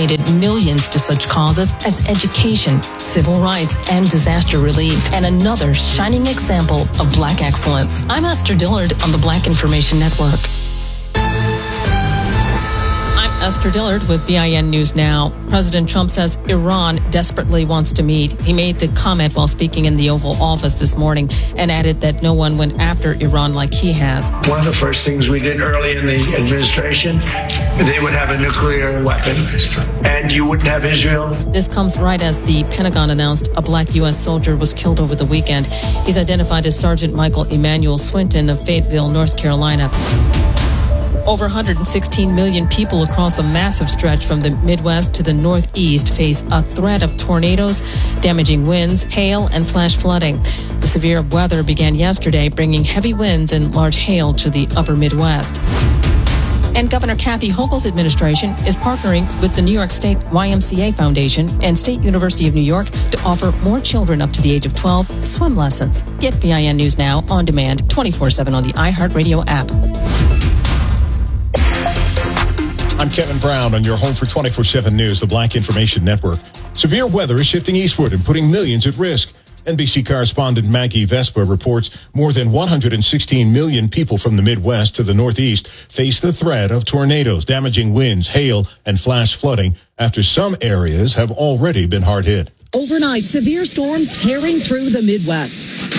donated millions to such causes as education, civil rights, and disaster relief, and another shining example of Black excellence. I'm Esther Dillard on the Black Information Network. Esther Dillard with BIN News Now. President Trump says Iran desperately wants to meet. He made the comment while speaking in the Oval Office this morning and added that no one went after Iran like he has. One of the first things we did early in the administration, they would have a nuclear weapon and you wouldn't have Israel. This comes right as the Pentagon announced a black U.S. soldier was killed over the weekend. He's identified as Sergeant Michael Emmanuel Swinton of Fayetteville, North Carolina. Over 116 million people across a massive stretch from the Midwest to the Northeast face a threat of tornadoes, damaging winds, hail, and flash flooding. The severe weather began yesterday, bringing heavy winds and large hail to the upper Midwest. And Governor Kathy Hochul's administration is partnering with the New York State YMCA Foundation and State University of New York to offer more children up to the age of 12 swim lessons. Get BIN News Now on demand 24/7 on the iHeartRadio app. I'm Kevin Brown on your home for 24/7 News, the Black Information Network. Severe weather is shifting eastward and putting millions at risk. NBC correspondent Maggie Vespa reports more than 116 million people from the Midwest to the Northeast face the threat of tornadoes, damaging winds, hail, and flash flooding after some areas have already been hard hit. Overnight, severe storms tearing through the Midwest,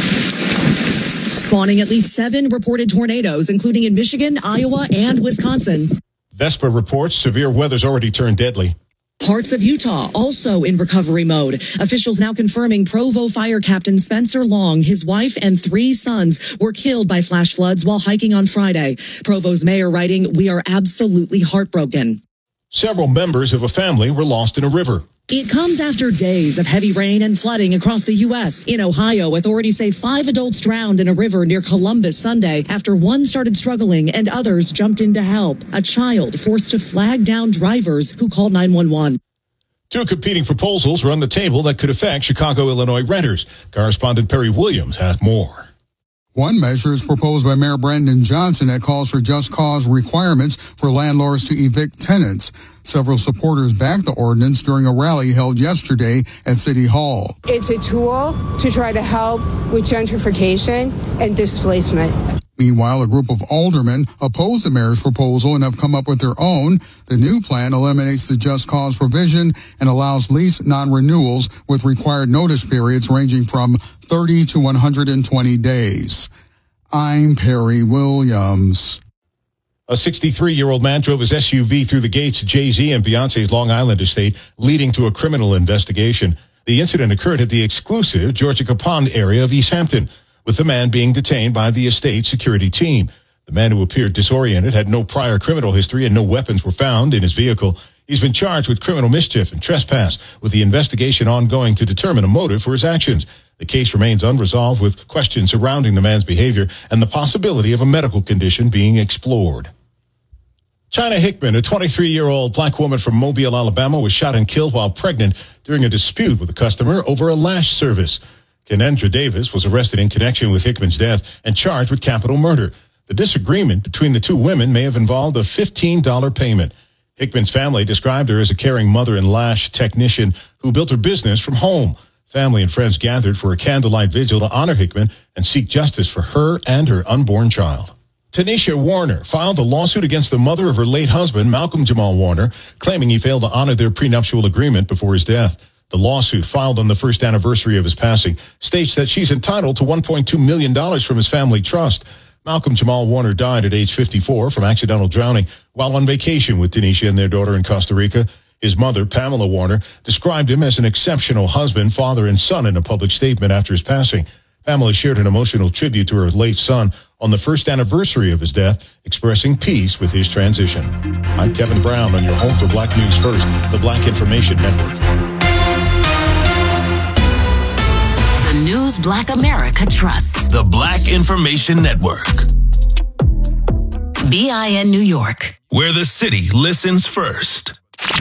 spawning at least 7 reported tornadoes, including in Michigan, Iowa, and Wisconsin. Vespa reports severe weather's already turned deadly. Parts of Utah also in recovery mode. Officials now confirming Provo Fire Captain Spencer Long, his wife, and 3 sons were killed by flash floods while hiking on Friday. Provo's mayor writing, "We are absolutely heartbroken." Several members of a family were lost in a river. It comes after days of heavy rain and flooding across the U.S. In Ohio, authorities say 5 adults drowned in a river near Columbus Sunday after one started struggling and others jumped in to help. A child forced to flag down drivers who called 911. 2 competing proposals are on the table that could affect Chicago, Illinois renters. Correspondent Perry Williams has more. One measure is proposed by Mayor Brandon Johnson that calls for just cause requirements for landlords to evict tenants. Several supporters backed the ordinance during a rally held yesterday at City Hall. It's a tool to try to help with gentrification and displacement. Meanwhile, a group of aldermen oppose the mayor's proposal and have come up with their own. The new plan eliminates the just cause provision and allows lease non-renewals with required notice periods ranging from 30 to 120 days. I'm Perry Williams. A 63-year-old man drove his SUV through the gates of Jay-Z and Beyonce's Long Island estate, leading to a criminal investigation. The incident occurred at the exclusive Georgia Pond area of East Hampton, with the man being detained by the estate security team. The man, who appeared disoriented, had no prior criminal history and no weapons were found in his vehicle. He's been charged with criminal mischief and trespass, with the investigation ongoing to determine a motive for his actions. The case remains unresolved, with questions surrounding the man's behavior and the possibility of a medical condition being explored. China Hickman, a 23-year-old black woman from Mobile, Alabama, was shot and killed while pregnant during a dispute with a customer over a lash service. Kenendra Davis was arrested in connection with Hickman's death and charged with capital murder. The disagreement between the 2 women may have involved a $15 payment. Hickman's family described her as a caring mother and lash technician who built her business from home. Family and friends gathered for a candlelight vigil to honor Hickman and seek justice for her and her unborn child. Tanisha Warner filed a lawsuit against the mother of her late husband, Malcolm Jamal Warner, claiming he failed to honor their prenuptial agreement before his death. The lawsuit, filed on the first anniversary of his passing, states that she's entitled to $1.2 million from his family trust. Malcolm Jamal Warner died at age 54 from accidental drowning while on vacation with Tanisha and their daughter in Costa Rica. His mother, Pamela Warner, described him as an exceptional husband, father, and son in a public statement after his passing. Pamela shared an emotional tribute to her late son on the first anniversary of his death, expressing peace with his transition. I'm Kevin Brown on your home for Black News First, the Black Information Network. The news Black America trusts. The Black Information Network. BIN New York, where the city listens first.